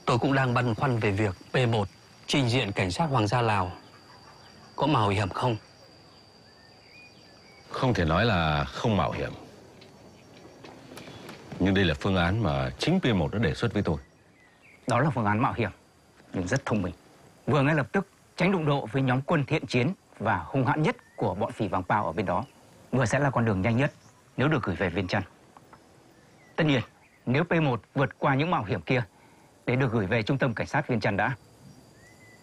Tôi cũng đang băn khoăn về việc P1 trình diện cảnh sát Hoàng gia Lào có mạo hiểm không? Không thể nói là không mạo hiểm. Nhưng đây là phương án mà chính P1 đã đề xuất với tôi. Đó là phương án mạo hiểm, nhưng rất thông minh. Vừa ngay lập tức tránh đụng độ với nhóm quân thiện chiến và hung hãn nhất của bọn phỉ Vàng Pao ở bên đó. Vừa sẽ là con đường nhanh nhất nếu được gửi về Viêng Chăn. Tất nhiên, nếu P1 vượt qua những mạo hiểm kia để được gửi về trung tâm cảnh sát Viêng Chăn đã,